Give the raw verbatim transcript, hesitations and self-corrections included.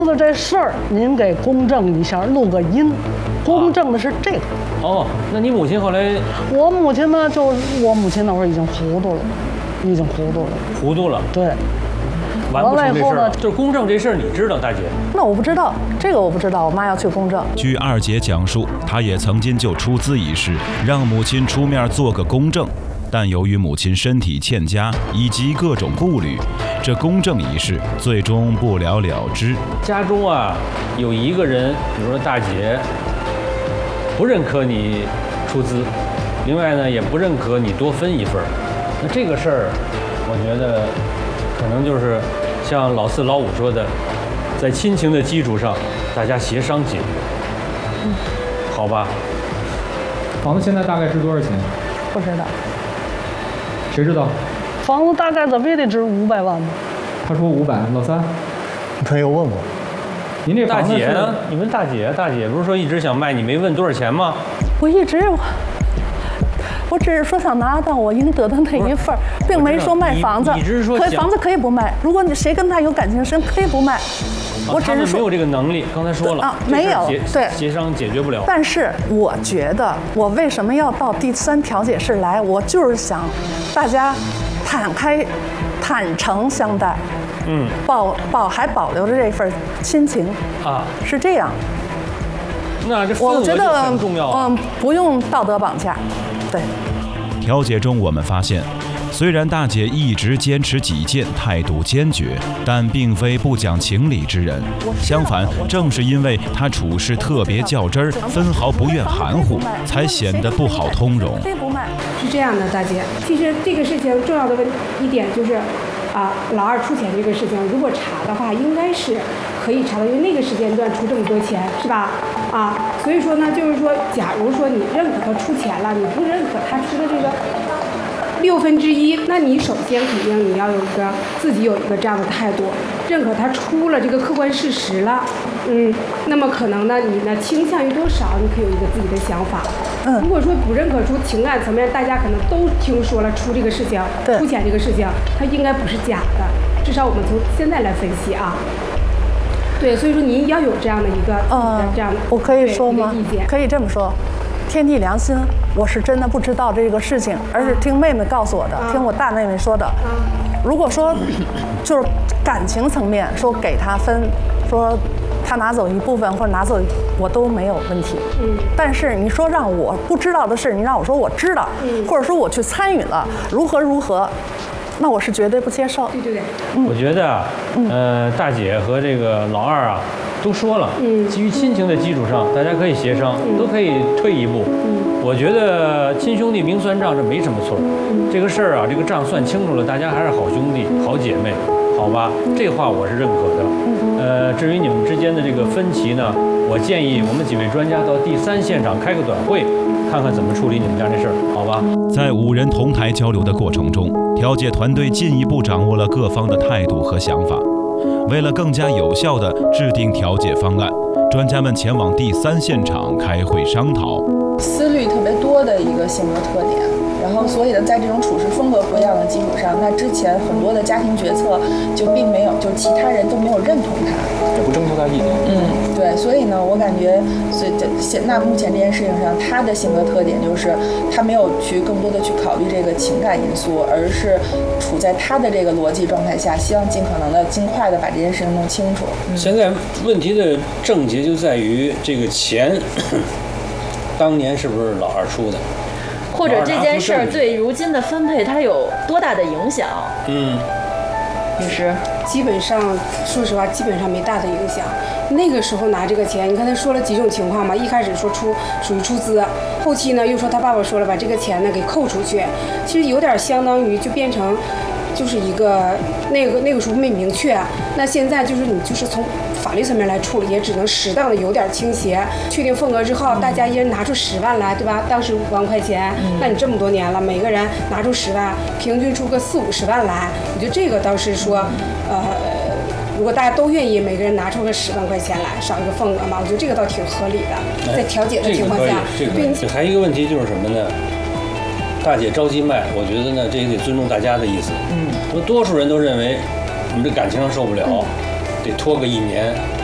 的这事儿您给公证一下，录个音。公证的是这个。 哦，那你母亲后来？ 我母亲呢，就我母亲那会儿已经糊涂了，已经糊涂了。 糊涂了。 对。 完不成这事儿，就是公证这事儿，你知道，大姐？ 那我不知道，这个我不知道。我妈要去公证。 据二姐讲述，她也曾经就出资一事，让母亲出面做个公证。但由于母亲身体欠佳以及各种顾虑，这公证一事最终不了了之。 家中啊有一个人，比如说大姐，不认可你出资，另外呢也不认可你多分一份，那这个事儿，我觉得可能就是像老四老五说的，在亲情的基础上，大家协商解决，嗯，好吧？ 房子现在大概值多少钱？ 不知道。 谁知道？ 房子大概怎么也得值五百万吧。 他说五百，老三， 他又问我， 您这大姐呢？你问大姐，大姐不是说一直想卖，你没问多少钱吗？ 我一直，我只是说想拿到我应得的那一份，并没说卖房子。 你只是说可以房子可以不卖，如果你谁跟他有感情深，可以不卖。我只是说没有这个能力，刚才说了啊，没有，对， 协商解决不了。 但是我觉得，我为什么要到第三调解室来？我就是想大家坦开、坦诚相待，嗯，保保还保留着这份亲情啊，是这样。 那这我觉得很重要啊， 嗯，不用道德绑架，对。 调解中，我们发现。虽然大姐一直坚持己见，态度坚决，但并非不讲情理之人。相反，正是因为她处事特别较真儿，分毫不愿含糊，才显得不好通融。 是这样的，大姐，其实这个事情重要的问一点就是，啊，老二出钱这个事情，如果查的话，应该是可以查到，因为那个时间段出这么多钱，是吧？啊，所以说呢，就是说，假如说你认可他出钱了，你不认可他出的这个。六分之一，那你首先肯定你要有一个自己有一个这样的态度，认可他出了这个客观事实了，嗯，那么可能呢，你呢倾向于多少，你可以有一个自己的想法。嗯，如果说不认可出情感层面，大家可能都听说了出这个事情，出钱这个事情，它应该不是假的，至少我们从现在来分析啊。对，所以说您要有这样的一个呃这样的， 我可以说吗？ 意见可以这么说。天地良心，我是真的不知道这个事情，而是听妹妹告诉我的，听我大妹妹说的。如果说就是感情层面说给他分，说他拿走一部分或者拿走，我都没有问题。嗯。但是你说让我不知道的事，你让我说我知道，嗯，或者说我去参与了，如何如何，那我是绝对不接受。 对对对。 嗯、我觉得啊，呃，大姐和这个老二啊。都说了，嗯，基于亲情的基础上，大家可以协商，嗯、都可以退一步。嗯，我觉得亲兄弟明算账，这没什么错。嗯，这个事儿啊，这个账算清楚了，大家还是好兄弟、好姐妹，好吧？这话我是认可的。嗯，呃，至于你们之间的这个分歧呢，我建议我们几位专家到第三现场开个短会，看看怎么处理你们家这事儿，好吧？ 在五人同台交流的过程中，调解团队进一步掌握了各方的态度和想法。为了更加有效地制定调解方案，专家们前往第三现场开会商讨。 思虑特别多的一个性格特点，然后所以呢，在这种处事风格不一样的基础上，那之前很多的家庭决策就并没有，就其他人都没有认同他， 也不征求他意见。 嗯，对，所以呢，我感觉，所以现那目前这件事情上，他的性格特点就是他没有去更多的去考虑这个情感因素，而是处在他的这个逻辑状态下，希望尽可能的尽快的把这件事情弄清楚。 嗯、现在问题的症结就在于这个钱。当年是不是老二出的？ 或者这件事儿对如今的分配它有多大的影响？ 嗯， 律师， 基本上说实话，基本上没大的影响。那个时候拿这个钱，你看他说了几种情况嘛？一开始说出属于出资，后期呢又说他爸爸说了把这个钱呢给扣出去，其实有点相当于就变成。就是一个那个那个时候没明确，那现在就是你就是从法律层面来处理，也只能适当的有点倾斜。确定份额之后，大家一人拿出十万来，对吧？当时五万块钱，那你这么多年了，每个人拿出十万，平均出个四五十万来，我觉得这个倒是说，呃，如果大家都愿意，每个人拿出个十万块钱来，少一个份额嘛，我觉得这个倒挺合理的，在调解的情况下。 这个可以，这个还有一个问题就是什么呢？大姐着急卖，我觉得呢，这也得尊重大家的意思。嗯，多数人都认为，你们这感情上受不了，嗯、得拖个一年，